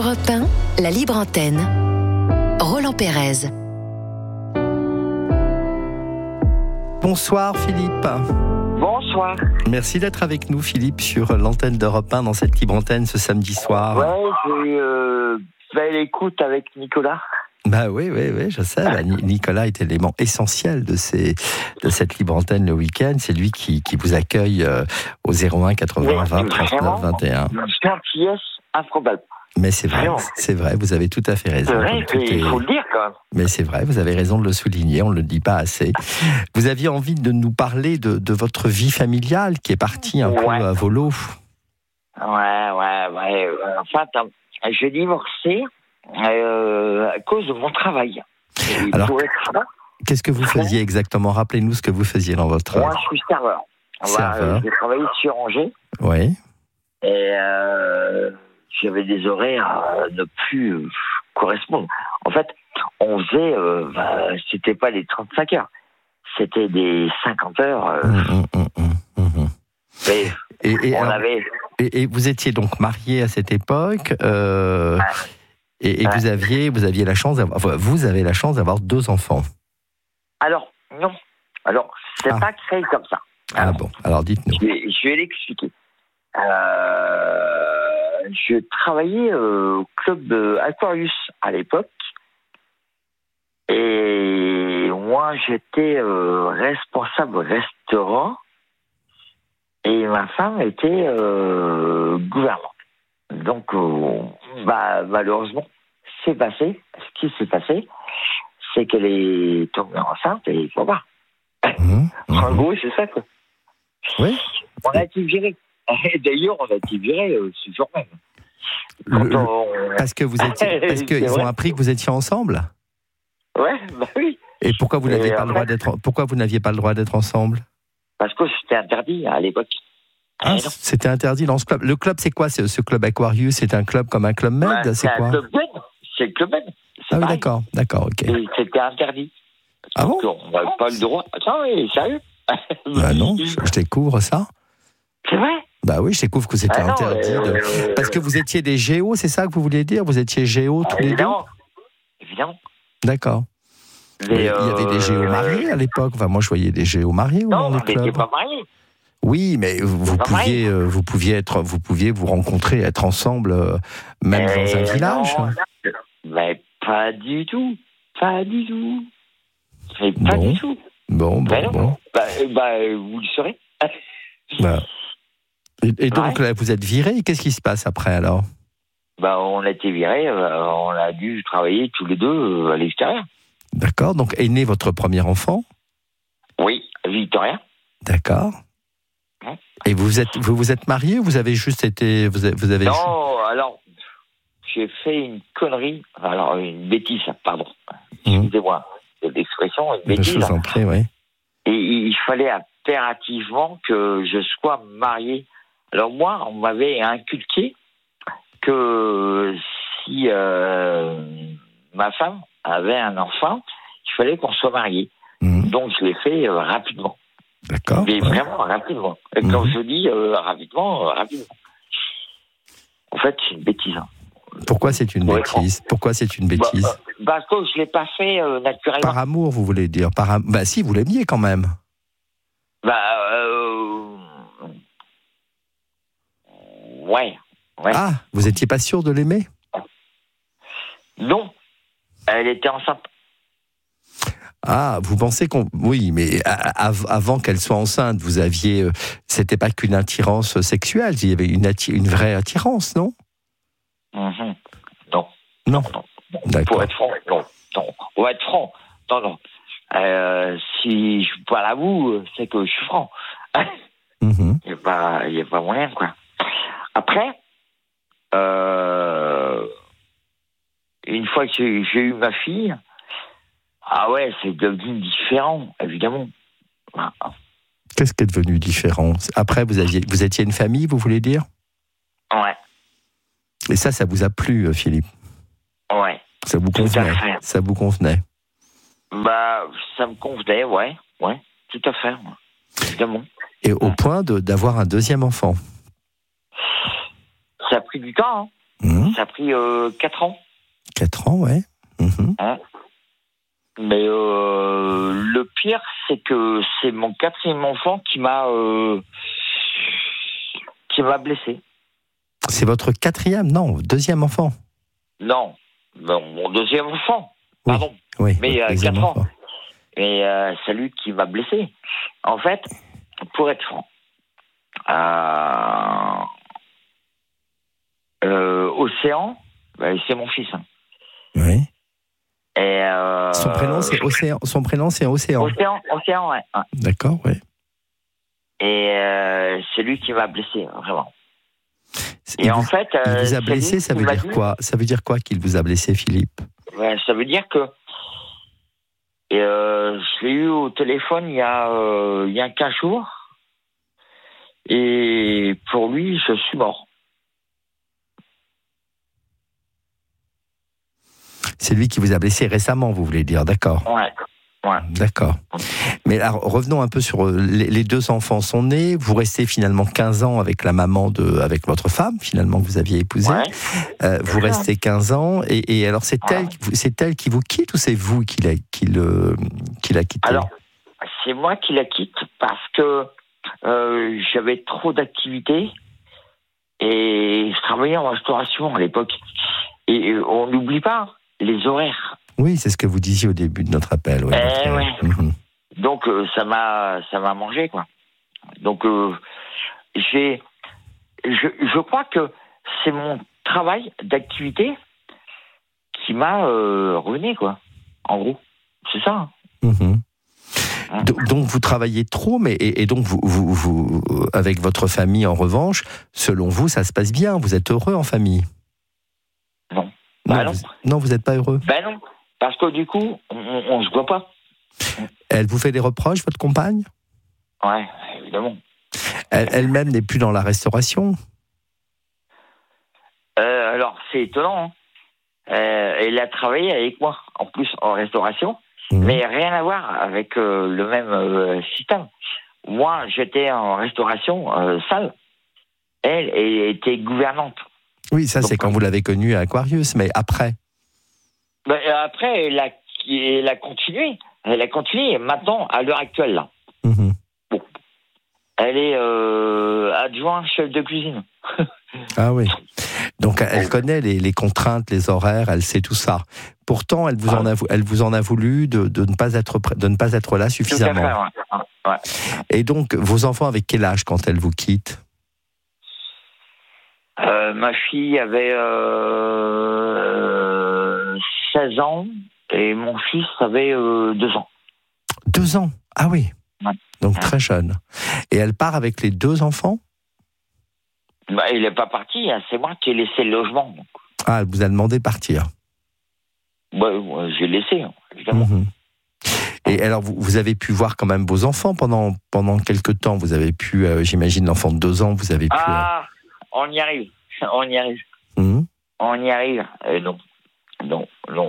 Europe 1, la libre antenne. Roland Pérez. Bonsoir Philippe. Bonsoir. Merci d'être avec nous Philippe sur l'antenne d'Europe 1 dans cette libre antenne ce samedi soir. Ouais, j'ai fait l'écoute avec Nicolas. Bah oui, je sais. Nicolas est élément essentiel de cette libre antenne le week-end. C'est lui qui vous accueille au 01 80 20 39 21. Une gentillesse improbable. Mais c'est vrai, vous avez tout à fait raison. C'est vrai, il faut le dire quand même. Mais c'est vrai, vous avez raison de le souligner, on ne le dit pas assez. Vous aviez envie de nous parler de votre vie familiale qui est partie un peu à volo. Ouais. En fait, j'ai divorcé à cause de mon travail. Alors, qu'est-ce que vous faisiez exactement ? Rappelez-nous ce que vous faisiez dans votre... Moi, je suis serveur. J'ai travaillé sur Angers. Oui. Et j'avais des horaires à ne plus correspondre. En fait, on faisait... c'était pas des 35 heures. C'était des 50 heures. Et vous étiez donc marié à cette époque et vous aviez la chance d'avoir 2 enfants. Alors, non. Alors, c'est pas créé comme ça. Alors dites-nous. Je vais l'expliquer. Je travaillais au club Aquarius à l'époque. Et moi, j'étais responsable restaurant. Et ma femme était gouvernante. Donc, malheureusement, ce qui s'est passé, c'est qu'elle est tombée enceinte et voilà. En gros, c'est ça, quoi. Oui. On a été viré. D'ailleurs, on a été viré ce jour même. Parce qu'ils ont appris que vous étiez ensemble ? Ouais, oui. Et pourquoi vous n'aviez pas le droit d'être ensemble ? Parce que c'était interdit à l'époque. C'était interdit dans ce club. Le club, c'est quoi ce club Aquarius ? C'est un club comme un club Med ? C'est quoi ? C'est le club Med. Ah oui, d'accord, ok. Et c'était interdit. Donc, on n'avait pas le droit. Attends, sérieux ? Non, je découvre ça. C'est vrai ? Bah oui, je découvre que c'était interdit. Parce que vous étiez des géos, c'est ça que vous vouliez dire ? Vous étiez géos tous les deux ? Évidemment. D'accord. Il y avait des géos mariés à l'époque. Enfin, moi, je voyais des géos mariés dans le club. Non, on n'était pas mariés. Oui, mais vous pouviez vous rencontrer, être ensemble, même dans un village. Mais pas du tout. Du tout. Bon. Vous le saurez. Et donc, là, vous êtes viré. Qu'est-ce qui se passe après, alors ? On a été viré. On a dû travailler tous les deux à l'extérieur. D'accord. Donc, est né votre premier enfant ? Oui, Victoria. D'accord. Et vous vous êtes marié ou vous avez juste été... Non, alors, j'ai fait une connerie. Alors, une bêtise, pardon. Excusez-moi l'expression, une bêtise. Je vous en prie, oui. Et il fallait impérativement que je sois marié. Alors moi, on m'avait inculqué que si ma femme avait un enfant, il fallait qu'on soit marié. Donc je l'ai fait rapidement. D'accord. Mais vraiment rapidement. Et quand je dis rapidement. En fait, c'est une bêtise. Pourquoi c'est une bêtise ? Parce que je ne l'ai pas fait naturellement. Par amour, vous voulez dire ? Si, vous l'aimiez quand même. Ouais. Ah, vous n'étiez pas sûr de l'aimer ? Non, elle était enceinte. Ah, vous pensez qu'on... Oui, mais avant qu'elle soit enceinte, vous aviez... c'était pas qu'une attirance sexuelle, il y avait une vraie attirance, non ? Non. D'accord. Pour être franc, non. On va être franc. Non. Si je parle à vous, c'est que je suis franc. Il n'y a pas moyen, quoi. Après, une fois que j'ai eu ma fille, c'est devenu différent, évidemment. Qu'est-ce qui est devenu différent ? Après, vous étiez une famille, vous voulez dire ? Ouais. Et ça vous a plu, Philippe ? Ouais. Ça vous convenait ? Ça vous convenait ? Ça me convenait, ouais, tout à fait, évidemment. Et au point d'avoir un deuxième enfant ? Ça a pris du temps, hein. Ça a pris 4 ans. 4 ans, ouais. Hein. Mais le pire, c'est que c'est mon 4e enfant qui m'a blessé. C'est votre 4e, non, 2e enfant. Non, mon 2e enfant. Oui. Pardon. Oui, Mais 4 ans. enfant. Et c'est lui qui m'a blessé. En fait, pour être franc, Océan, c'est mon fils. Hein. Oui. Et Son prénom c'est Océan. Son prénom c'est Océan. Océan, ouais. D'accord, ouais. Et c'est lui qui m'a blessé, vraiment. Il vous a blessé, ça veut dire quoi ? Ça veut dire quoi qu'il vous a blessé, Philippe ? Ouais, ça veut dire que je l'ai eu au téléphone il y a 15 jours. Et pour lui, je suis mort. C'est lui qui vous a blessé récemment, vous voulez dire, d'accord ? Ouais. D'accord. Mais alors, revenons un peu sur les 2 enfants sont nés. Vous restez finalement 15 ans avec la maman avec votre femme, finalement, que vous aviez épousée. Ouais. Vous restez 15 ans. Et alors, c'est elle qui vous quitte ou c'est vous qui l'a quitté ? Alors, c'est moi qui la quitte parce que j'avais trop d'activités et je travaillais en restauration à l'époque. Et on n'oublie pas les horaires. Oui, c'est ce que vous disiez au début de notre appel. Ouais, ouais. Donc ça m'a mangé, quoi. Donc je crois que c'est mon travail d'activité qui m'a ruiné, quoi. En gros, c'est ça. Donc vous travaillez trop, mais et donc vous avec votre famille en revanche, selon vous, ça se passe bien. Vous êtes heureux en famille ? Non. Non, vous n'êtes pas heureux. Non. Parce que du coup, on se voit pas. Elle vous fait des reproches, votre compagne ? Ouais, évidemment. Elle-même n'est plus dans la restauration ? Alors, c'est étonnant. Hein. Elle a travaillé avec moi, en plus, en restauration, mais rien à voir avec le même système. Moi, j'étais en restauration salle. Elle était gouvernante. Oui, ça, c'est quand vous l'avez connue à Aquarius, mais après ? Après, elle a continué. Elle a continué maintenant, à l'heure actuelle, là. Bon. Elle est adjointe chef de cuisine. Ah oui. Donc, elle connaît les contraintes, les horaires, elle sait tout ça. Pourtant, elle vous en a voulu de ne pas être là suffisamment. Tout à fait, ouais. Et donc, vos enfants, avec quel âge quand elle vous quitte ? Ma fille avait 16 ans et mon fils avait 2 ans. 2 ans ? Ah oui. Ouais. Donc très jeune. Et elle part avec les 2 enfants ? Il n'est pas parti, hein. C'est moi qui ai laissé le logement. Donc. Ah, elle vous a demandé de partir ? J'ai laissé, évidemment. Et alors, vous avez pu voir quand même vos enfants pendant quelques temps. Vous avez pu, j'imagine, l'enfant de 2 ans, vous avez pu... On y arrive. On y arrive. Non.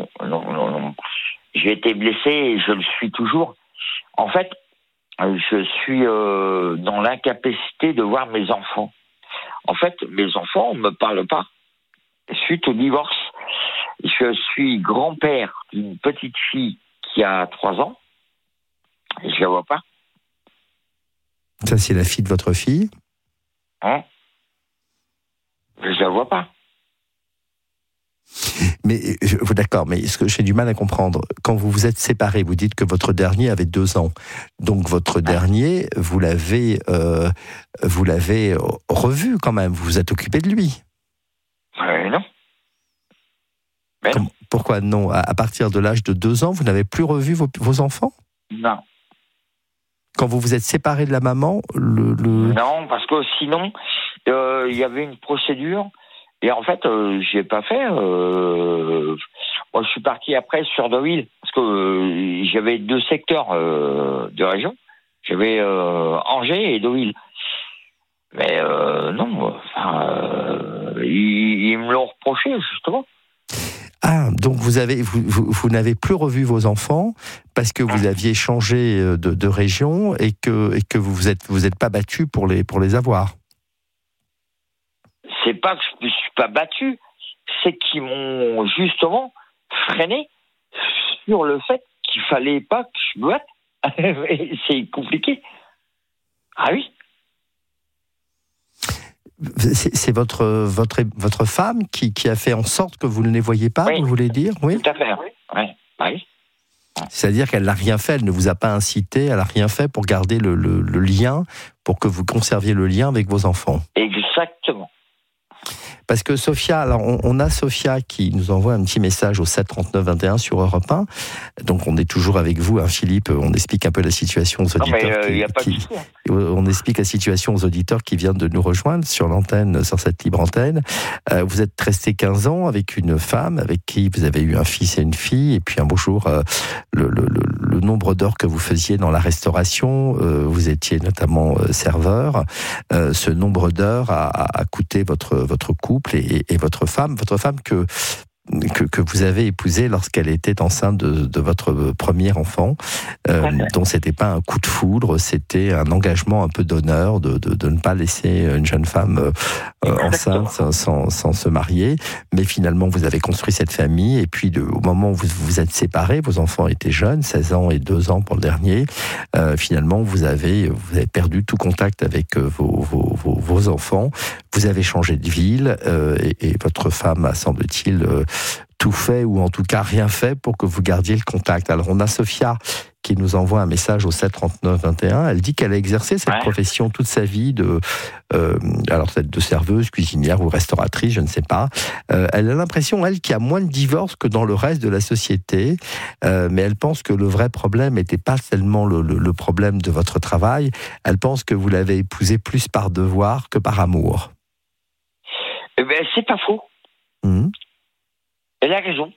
J'ai été blessé et je le suis toujours. En fait, je suis dans l'incapacité de voir mes enfants. En fait, mes enfants ne me parlent pas. Suite au divorce, je suis grand-père d'une petite fille qui a 3 ans. Et je la vois pas. Ça, c'est la fille de votre fille ? Je la vois pas. Mais d'accord, mais ce que j'ai du mal à comprendre, quand vous vous êtes séparés, vous dites que votre dernier avait 2 ans. Donc votre dernier, vous l'avez revu quand même. Vous vous êtes occupé de lui. Non. Mais non. Pourquoi non ? À partir de l'âge de 2 ans, vous n'avez plus revu vos enfants ? Non. Quand vous vous êtes séparés de la maman, Non, parce que sinon, il y avait une procédure. Et en fait, j'ai pas fait. Moi, je suis parti après sur Deauville parce que j'avais 2 secteurs de région. J'avais Angers et Deauville. Mais non, ils me l'ont reproché justement. Ah, donc vous n'avez plus revu vos enfants parce que vous aviez changé de région et que vous êtes pas battu pour les avoir. C'est pas que je me suis pas battu, c'est qu'ils m'ont justement freiné sur le fait qu'il fallait pas que je boite. C'est compliqué. Ah oui. C'est votre femme qui a fait en sorte que vous ne les voyiez pas, vous voulez dire? Oui. Tout à fait. Oui. C'est-à-dire qu'elle n'a rien fait, elle ne vous a pas incité, elle n'a rien fait pour garder le lien, pour que vous conserviez le lien avec vos enfants. Exactement. Parce que Sophia, alors on a Sophia qui nous envoie un petit message au 7 39 21 sur Europe 1. Donc on est toujours avec vous, hein, Philippe. On explique un peu la situation aux auditeurs. On explique la situation aux auditeurs qui viennent de nous rejoindre sur l'antenne, sur cette libre antenne. Vous êtes resté 15 ans avec une femme avec qui vous avez eu un fils et une fille. Et puis un beau jour, le nombre d'heures que vous faisiez dans la restauration, vous étiez notamment serveur. Ce nombre d'heures a coûté votre couple et votre femme que vous avez épousée lorsqu'elle était enceinte de votre premier enfant, dont c'était pas un coup de foudre, c'était un engagement un peu d'honneur de ne pas laisser une jeune femme enceinte sans se marier. Mais finalement, vous avez construit cette famille, et puis au moment où vous vous êtes séparés, vos enfants étaient jeunes, 16 ans et 2 ans pour le dernier, finalement, vous avez perdu tout contact avec vos enfants, vous avez changé de ville, et votre femme a, semble-t-il, tout fait, ou en tout cas rien fait pour que vous gardiez le contact. Alors on a Sophia qui nous envoie un message au 7 39 21. Elle dit qu'elle a exercé cette profession toute sa vie alors peut-être de serveuse, cuisinière ou restauratrice, je ne sais pas. Elle a l'impression, elle, qu'il y a moins de divorces que dans le reste de la société, mais elle pense que le vrai problème n'était pas seulement le problème de votre travail. Elle pense que vous l'avez épousé plus par devoir que par amour. Eh ben, c'est pas faux. Elle a raison.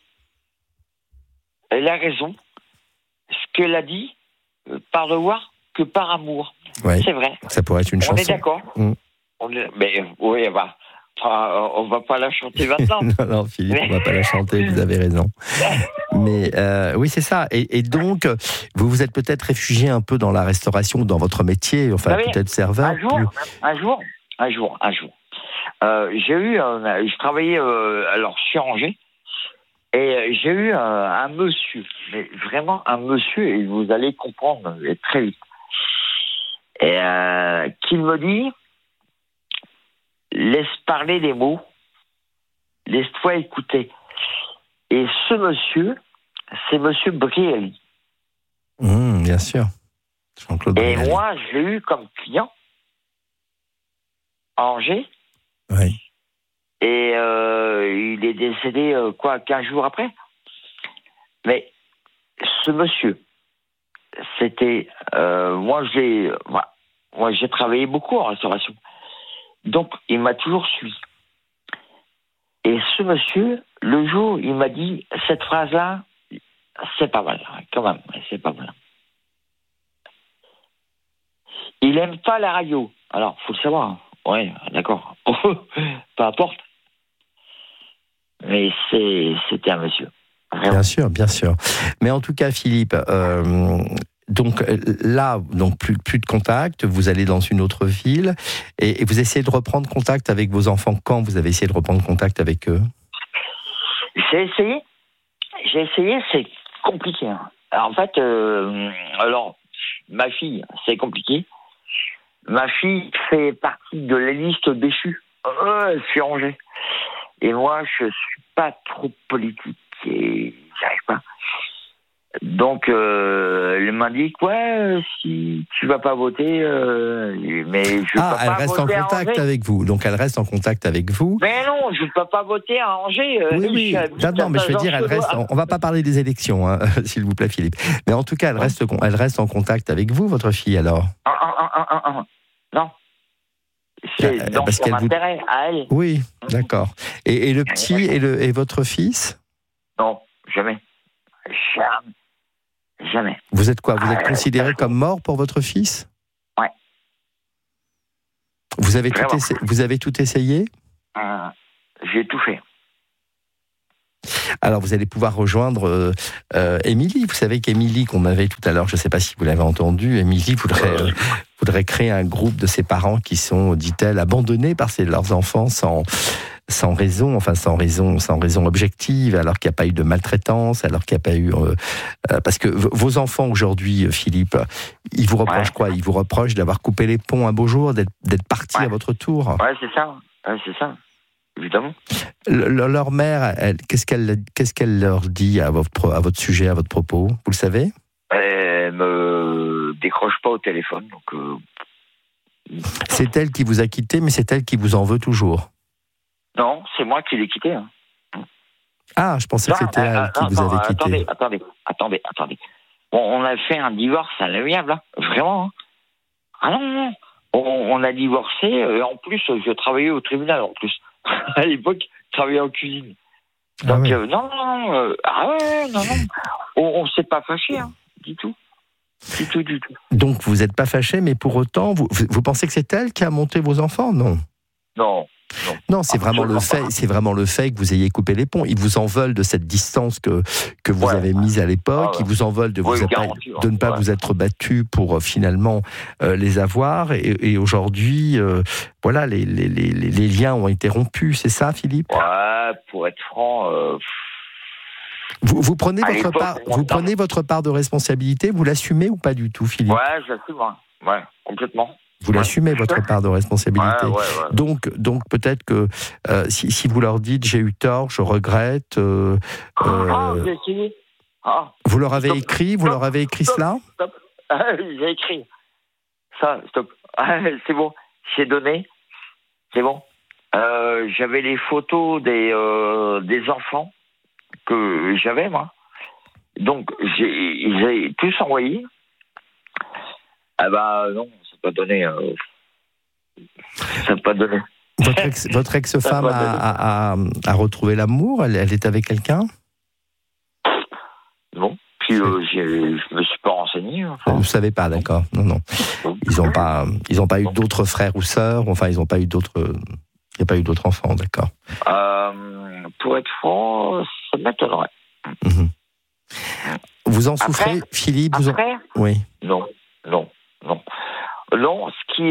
Ce qu'elle a dit, par devoir que par amour. Ouais, c'est vrai. Ça pourrait être une chanson. On est d'accord. Mais oui, on va pas la chanter maintenant. non, Philippe, on va pas la chanter, vous avez raison. Mais oui, c'est ça. Et donc, vous vous êtes peut-être réfugié un peu dans la restauration, dans votre métier, enfin peut-être serveur. Un jour. Je travaillais alors sur Angers. Et j'ai eu un monsieur, mais vraiment un monsieur, et vous allez comprendre très vite, et qui me dit, laisse parler les mots, laisse-toi écouter. Et ce monsieur, c'est monsieur Brielli. Bien sûr. Jean-Claude Et Brielli. moi, je l'ai eu comme client à Angers. Oui. Et il est décédé, 15 jours après. Mais ce monsieur, c'était... moi, j'ai travaillé beaucoup en restauration. Donc, il m'a toujours suivi. Et ce monsieur, le jour, il m'a dit, cette phrase-là, c'est pas mal, quand même, c'est pas mal. Il aime pas la radio. Alors, faut le savoir. Oui, d'accord. Peu importe. Mais c'était un monsieur. Vraiment. Bien sûr. Mais en tout cas, Philippe, donc là, plus de contact, vous allez dans une autre ville, et vous essayez de reprendre contact avec vos enfants. Quand vous avez essayé de reprendre contact avec eux? J'ai essayé, c'est compliqué. Hein. Alors, en fait, ma fille, c'est compliqué. Ma fille fait partie de la liste déchue. Sur Angers. Et moi, je suis pas trop politique et j'arrive pas. Donc, elle m'indique, si tu vas pas voter, mais je peux pas elle reste en contact avec vous. Donc, elle reste en contact avec vous. Mais non, je peux pas voter à Angers. Oui. Non, mais je veux dire, elle reste. On va pas parler des élections, hein, s'il vous plaît, Philippe. Mais en tout cas, elle reste en contact avec vous, votre fille, alors. Non. C'est dans son intérêt à elle. Oui, d'accord. Et le petit et votre fils? Non, jamais. Vous êtes quoi? Vous êtes considéré comme mort pour votre fils? Ouais. Vous avez tout essayé? J'ai tout fait. Alors, vous allez pouvoir rejoindre Émilie. Vous savez qu'Émilie, qu'on avait tout à l'heure, je ne sais pas si vous l'avez entendu, Émilie voudrait créer un groupe de ses parents qui sont, dit-elle, abandonnés par leurs enfants sans sans raison objective, alors qu'il n'y a pas eu de maltraitance, alors qu'il n'y a pas eu... parce que vos enfants aujourd'hui, Philippe, ils vous reprochent quoi? Ils vous reprochent d'avoir coupé les ponts un beau jour, d'être partis à votre tour? Ouais, c'est ça. Ouais, c'est ça. Évidemment. Leur mère, qu'est-ce qu'elle leur dit à votre sujet, à votre propos? Vous le savez? Elle me décroche pas au téléphone, donc... C'est elle qui vous a quitté, mais c'est elle qui vous en veut toujours? Non, c'est moi qui l'ai quitté. Hein. Ah, je pensais que c'était elle qui vous avait quitté. Attendez. Bon, on a fait un divorce à l'amiable, hein. Vraiment. Hein. Ah non. On a divorcé, et en plus, je travaillais au tribunal, en plus. À l'époque, je travaillais en cuisine. Donc, non. On s'est pas fâchés, hein, du tout. Du tout. Donc, vous n'êtes pas fâché, mais pour autant, vous pensez que c'est elle qui a monté vos enfants? Non. Non, c'est vraiment le fait que vous ayez coupé les ponts. Ils vous en veulent de cette distance que vous avez mise à l'époque. Ils vous en veulent de ne pas vous être battu pour finalement les avoir. Et aujourd'hui, voilà, les liens ont été rompus. C'est ça, Philippe? Ouais, pour être franc. Vous prenez votre part de responsabilité. Vous l'assumez ou pas du tout, Philippe? Ouais, j'assume. Ouais, complètement. Vous l'assumez, votre part de responsabilité. Ouais. Donc peut-être que si vous leur dites j'ai eu tort, je regrette. J'ai essayé. Vous leur avez écrit, cela? Stop. J'ai écrit. Ça, stop. C'est bon. J'ai donné. C'est bon. J'avais les photos des enfants que j'avais, moi. Donc j'ai tous envoyé. Ah bah non. Pas donné. Ça n'a pas donné. Votre ex-femme a retrouvé l'amour? Elle est avec quelqu'un? Non. Puis je me suis pas renseigné. Enfin. Vous ne savez pas, d'accord. Non. Ils n'ont pas eu d'autres frères ou sœurs. Enfin, ils n'ont pas eu d'autres. Il n'y a pas eu d'autres enfants, d'accord. Pour être franc, ça m'étonnerait. Mm-hmm. Vous en souffrez, Philippe? Oui. Non. Non,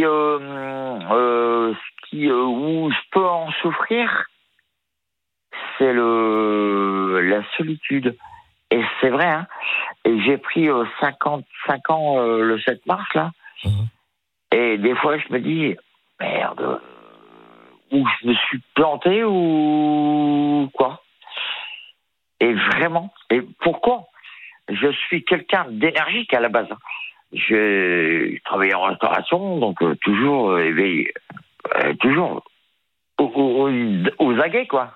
où je peux en souffrir, c'est la solitude. Et c'est vrai, hein. Et j'ai pris 55 ans le 7 mars, là. Mmh. Et des fois, je me dis, merde, ou je me suis planté ou quoi. Et vraiment, et pourquoi? Je suis quelqu'un d'énergique à la base. Je travaillais en restauration, donc toujours éveillé, toujours aux aguets, quoi.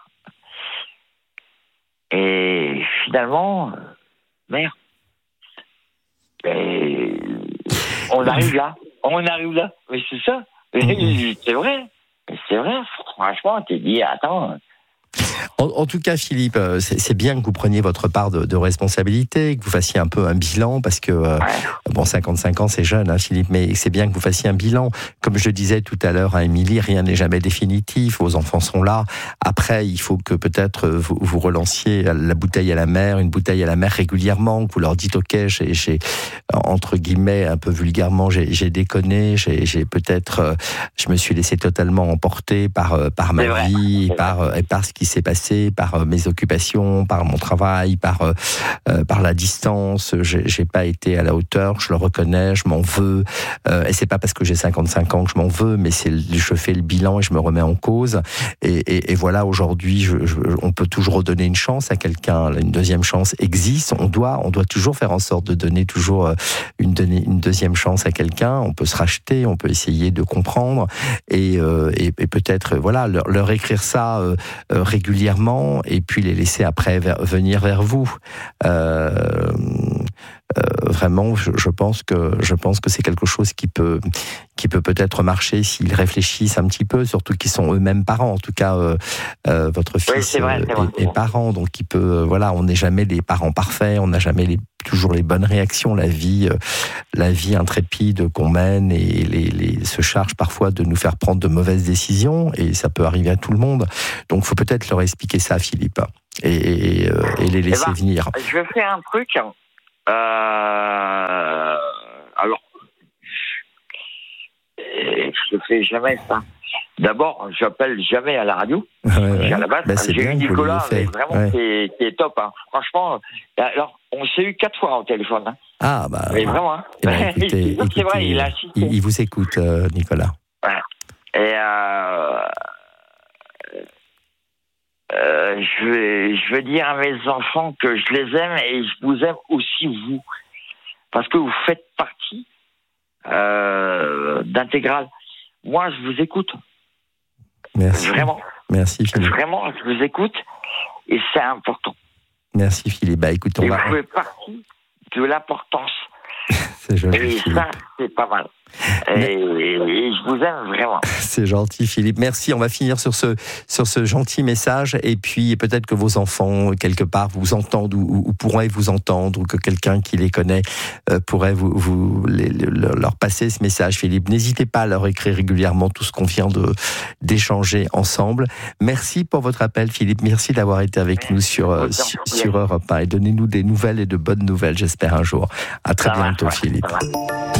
Et finalement, merde. Et on arrive là. Mais c'est ça. C'est vrai. Franchement, t'es dit, attends. En tout cas, Philippe, c'est bien que vous preniez votre part de responsabilité, que vous fassiez un peu un bilan, parce que, 55 ans, c'est jeune, hein, Philippe, mais c'est bien que vous fassiez un bilan. Comme je le disais tout à l'heure à Émilie, rien n'est jamais définitif, vos enfants sont là. Après, il faut que peut-être vous relanciez la bouteille à la mer, une bouteille à la mer régulièrement, que vous leur dites, ok, j'ai entre guillemets, un peu vulgairement, j'ai déconné, j'ai peut-être, je me suis laissé totalement emporter par ma vie, et par ce qui s'est passé, par mes occupations, par mon travail, par la distance. J'ai pas été à la hauteur, je le reconnais, je m'en veux. Et c'est pas parce que j'ai 55 ans que je m'en veux, mais je fais le bilan et je me remets en cause. Et voilà, aujourd'hui, on peut toujours redonner une chance à quelqu'un. Une deuxième chance existe. On doit toujours faire en sorte de donner toujours une deuxième chance à quelqu'un. On peut se racheter, on peut essayer de comprendre et peut-être voilà leur écrire ça régulièrement et puis les laisser après venir vers vous. Vraiment, je pense que c'est quelque chose qui peut peut-être marcher s'ils réfléchissent un petit peu, surtout qu'ils sont eux-mêmes parents. En tout cas, votre fils est parent, donc il peut. Voilà, on n'est jamais les parents parfaits, on n'a jamais toujours les bonnes réactions. La vie intrépide qu'on mène et se charge parfois de nous faire prendre de mauvaises décisions, et ça peut arriver à tout le monde. Donc, faut peut-être leur expliquer ça, Philippe, et les laisser venir. Je vais faire un truc. Alors, je ne fais jamais ça. D'abord, j'appelle jamais à la radio. Ouais. À la base, j'ai eu Nicolas, vraiment, qui est top. Hein. Franchement, alors, on s'est eu 4 fois au téléphone. Hein. Ah, bah. Mais vraiment, hein. Écoutez, c'est vrai, il a insisté. Il vous écoute, Nicolas. Voilà. Et je veux dire à mes enfants que je les aime et je vous aime aussi, vous. Parce que vous faites partie d'Intégral. Moi, je vous écoute. Merci. Vraiment. Merci, Philippe. Vraiment, je vous écoute et c'est important. Merci, Philippe. Bah, écoute, vous faites partie de l'importance. C'est joli, et Philippe. Ça, c'est pas mal. Et je vous aime vraiment. C'est gentil, Philippe. Merci. On va finir sur ce gentil message. Et puis, peut-être que vos enfants, quelque part, vous entendent ou pourraient vous entendre, ou que quelqu'un qui les connaît pourrait leur passer ce message, Philippe. N'hésitez pas à leur écrire régulièrement tout ce qu'on vient d'échanger ensemble. Merci pour votre appel, Philippe. Merci d'avoir été avec nous sur Europe 1. Et donnez-nous des nouvelles et de bonnes nouvelles, j'espère, un jour. À très bientôt, Philippe.